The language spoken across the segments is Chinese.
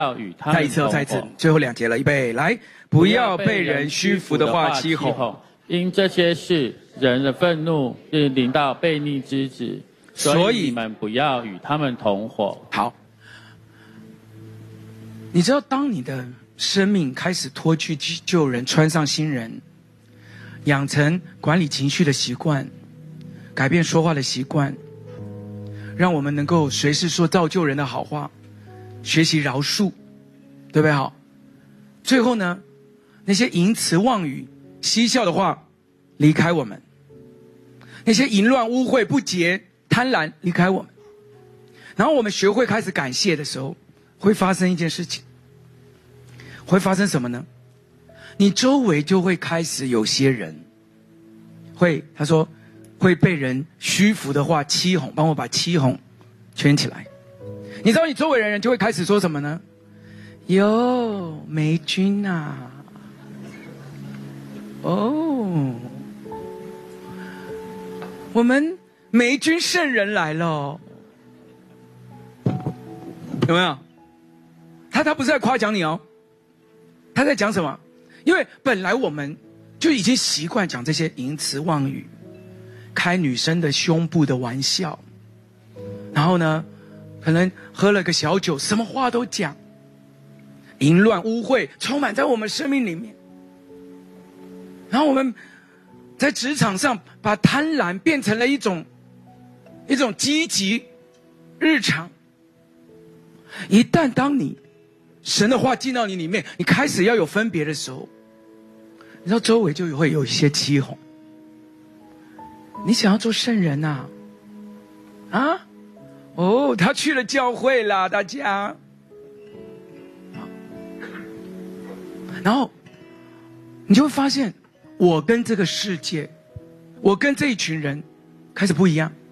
与他们同伙。 再一次，最后2节了，预备，来，不要被人虚浮的话欺哄， 因这些事，人的愤怒临到悖逆之子，所以你们不要与他们同伙。 好，你知道，当你的生命开始脱去旧人，穿上新人，养成管理情绪的习惯，改变说话的习惯，让我们能够随时说造就人的好话，学习饶恕，对不对？好，最后呢，那些淫词妄语、嬉笑的话离开我们，那些淫乱、污秽、不洁、贪婪离开我们。然后我们学会开始感谢的时候，会发生一件事情，会发生什么呢？你周围就会开始有些人他说会被人虚浮的话欺哄，帮我把欺哄圈起来。你知道你周围的人就会开始说什么呢？哟，霉菌啊，哦，我们霉菌圣人来了，有没有？他不是在夸奖你哦，他在讲什么？因为本来我们就已经习惯讲这些淫词妄语，开女生的胸部的玩笑，然后呢，可能喝了个小酒，什么话都讲，淫乱污秽充满在我们生命里面。然后我们在职场上把贪婪变成了一种积极日常。一旦当你神的话进到你里面，你开始要有分别的时候，你知道周围就会有一些欺哄。你想要做圣人啊？啊？哦，他去了教会啦，大家。然后你就会发现，我跟这个世界，我跟这一群人开始不一样。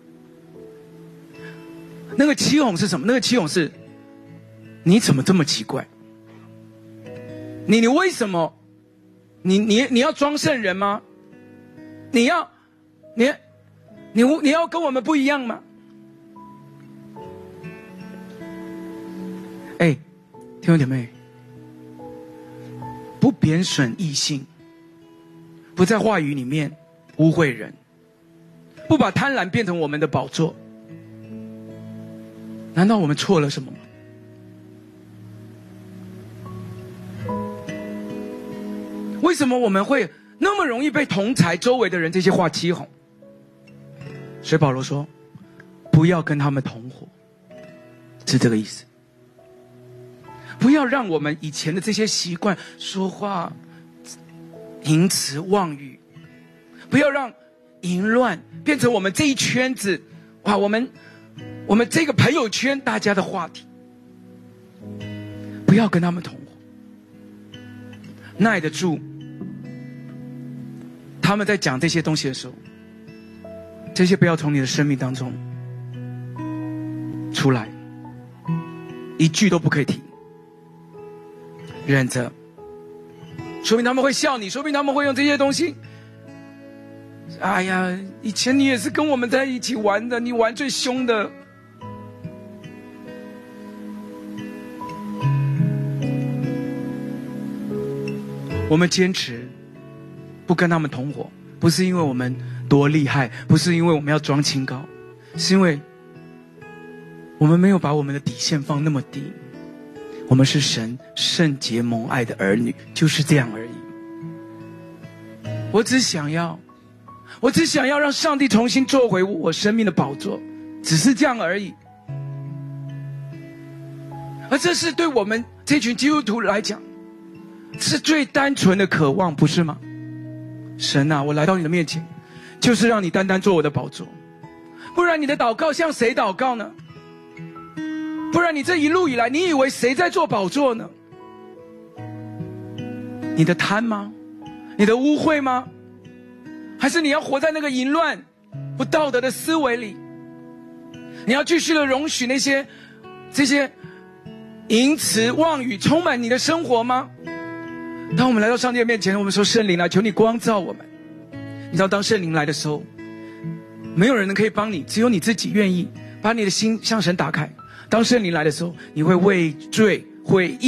那个欺哄是什么？那个欺哄是，你怎么这么奇怪？你为什么？你要装圣人吗？你要跟我们不一样吗？哎，弟兄姐妹，不贬损异性，不在话语里面污秽人，不把贪婪变成我们的宝座，难道我们错了什么吗？为什么我们会那么容易被同侪周围的人这些话欺哄？所以保罗说，不要跟他们同伙，是这个意思。不要让我们以前的这些习惯，说话淫词妄语，不要让淫乱变成我们这一圈子，哇，我们这个朋友圈大家的话题。不要跟他们同伙，耐得住他们在讲这些东西的时候，这些不要从你的生命当中出来，一句都不可以停，忍着。说明他们会笑你，说明他们会用这些东西。哎呀，以前你也是跟我们在一起玩的，你玩最凶的。我们坚持不跟他们同伙，不是因为我们多厉害，不是因为我们要装清高，是因为我们没有把我们的底线放那么低。我们是神圣洁蒙爱的儿女，就是这样而已。我只想要让上帝重新坐回我生命的宝座，只是这样而已。而这是对我们这群基督徒来讲，是最单纯的渴望，不是吗？神啊，我来到你的面前，就是让你单单做我的宝座。不然你的祷告向谁祷告呢？不然你这一路以来，你以为谁在做宝座呢？你的贪吗？你的污秽吗？还是你要活在那个淫乱不道德的思维里？你要继续的容许这些淫词妄语充满你的生活吗？当我们来到上帝的面前，我们说，圣灵来，求你光照我们。你知道，当圣灵来的时候，没有人能可以帮你，只有你自己愿意把你的心向神打开。当圣灵来的时候，你会为罪会